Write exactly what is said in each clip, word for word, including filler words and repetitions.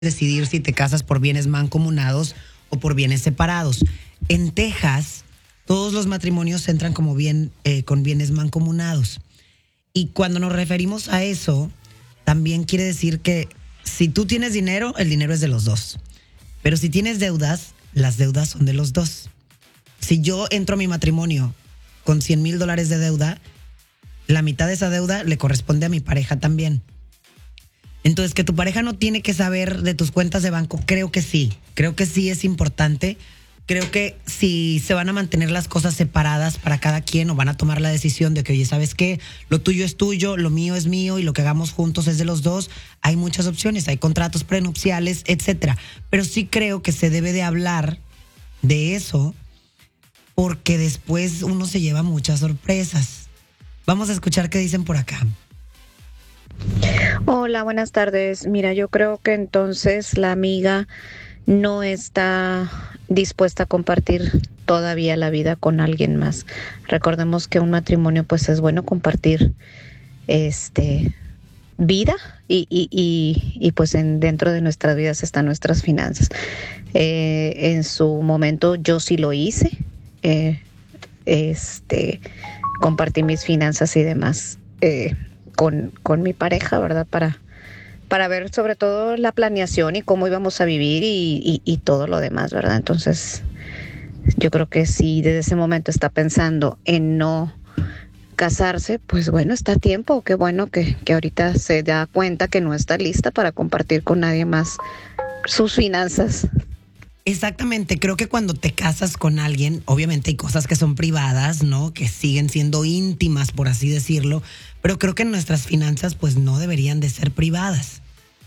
decidir si te casas por bienes mancomunados o por bienes separados. En Texas, todos los matrimonios entran como bien, eh, con bienes mancomunados. Y cuando nos referimos a eso, también quiere decir que si tú tienes dinero, el dinero es de los dos. Pero si tienes deudas, las deudas son de los dos. Si yo entro a mi matrimonio con cien mil dólares de deuda, la mitad de esa deuda le corresponde a mi pareja también. Entonces, que tu pareja no tiene que saber de tus cuentas de banco, creo que sí. Creo que sí es importante. Creo que si se van a mantener las cosas separadas para cada quien o van a tomar la decisión de que, oye, ¿sabes qué? Lo tuyo es tuyo, lo mío es mío y lo que hagamos juntos es de los dos. Hay muchas opciones, hay contratos prenupciales, etcétera. Pero sí creo que se debe de hablar de eso porque después uno se lleva muchas sorpresas. Vamos a escuchar qué dicen por acá. Hola, buenas tardes. Mira, yo creo que entonces la amiga no está dispuesta a compartir todavía la vida con alguien más. Recordemos que un matrimonio pues es bueno compartir este vida y, y, y, y pues en, dentro de nuestras vidas están nuestras finanzas. Eh, en su momento yo sí lo hice, eh, este, compartí mis finanzas y demás. Eh, Con, con mi pareja, ¿verdad? Para, para ver sobre todo la planeación y cómo íbamos a vivir y, y, y todo lo demás, ¿verdad? Entonces, yo creo que si desde ese momento está pensando en no casarse, pues bueno, está a tiempo. Qué bueno que, que ahorita se da cuenta que no está lista para compartir con nadie más sus finanzas. Exactamente, creo que cuando te casas con alguien, obviamente hay cosas que son privadas, ¿no? Que siguen siendo íntimas, por así decirlo, pero creo que nuestras finanzas pues no deberían de ser privadas.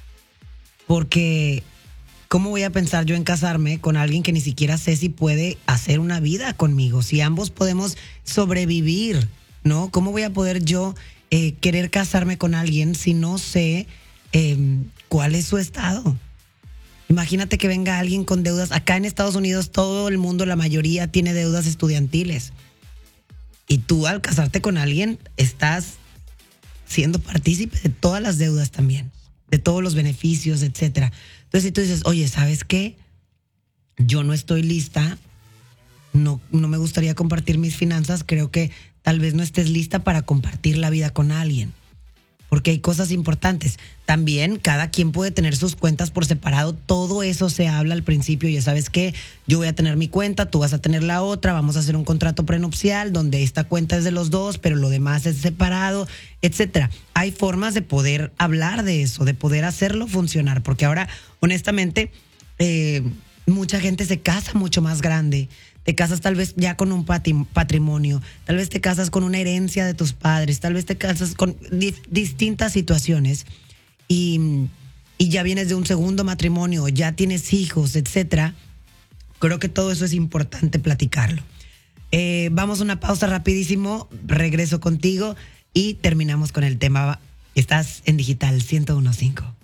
Porque ¿cómo voy a pensar yo en casarme con alguien que ni siquiera sé si puede hacer una vida conmigo? Si ambos podemos sobrevivir, ¿no? ¿Cómo voy a poder yo eh, querer casarme con alguien si no sé eh, cuál es su estado? Imagínate que venga alguien con deudas. Acá en Estados Unidos todo el mundo, la mayoría, tiene deudas estudiantiles. Y tú al casarte con alguien estás siendo partícipe de todas las deudas también, de todos los beneficios, etcétera. Entonces si tú dices, oye, ¿sabes qué? Yo no estoy lista, no, no me gustaría compartir mis finanzas, creo que tal vez no estés lista para compartir la vida con alguien. Porque hay cosas importantes. También cada quien puede tener sus cuentas por separado. Todo eso se habla al principio. Ya sabes que yo voy a tener mi cuenta, tú vas a tener la otra. Vamos a hacer un contrato prenupcial donde esta cuenta es de los dos, pero lo demás es separado, etcétera. Hay formas de poder hablar de eso, de poder hacerlo funcionar. Porque ahora, honestamente, eh, mucha gente se casa mucho más grande. Te casas tal vez ya con un patrimonio, tal vez te casas con una herencia de tus padres, tal vez te casas con di- distintas situaciones y, y ya vienes de un segundo matrimonio, ya tienes hijos, etcétera. Creo que todo eso es importante platicarlo. Eh, vamos a una pausa rapidísimo, regreso contigo y terminamos con el tema. Estás en Digital ciento uno punto cinco.